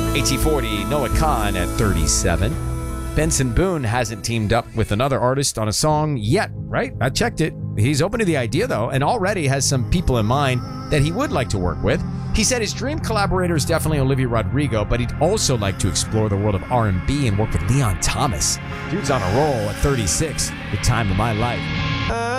AT40, Noah Khan at 37. Benson Boone hasn't teamed up with another artist on a song yet, right? I checked it. He's open to the idea, though, and already has some people in mind that he would like to work with. He said his dream collaborator is definitely Olivia Rodrigo, but he'd also like to explore the world of R&B and work with Leon Thomas. Dude's on a roll at 36. The time of my life.